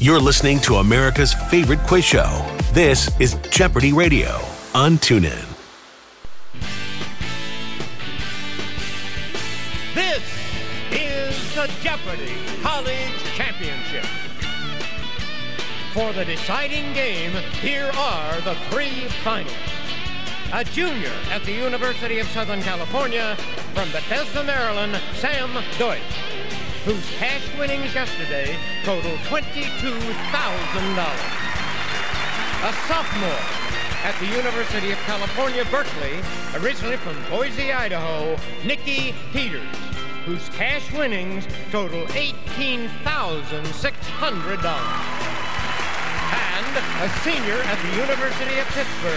You're listening to America's favorite quiz show. This is Jeopardy Radio on TuneIn. This is the Jeopardy College Championship. For the deciding game, here are the three finalists. A junior at the University of Southern California from Bethesda, Maryland, Sam Deutsch, whose cash winnings yesterday totaled $22,000. A sophomore at the University of California, Berkeley, originally from Boise, Idaho, Nikki Peters, whose cash winnings total $18,600. And a senior at the University of Pittsburgh,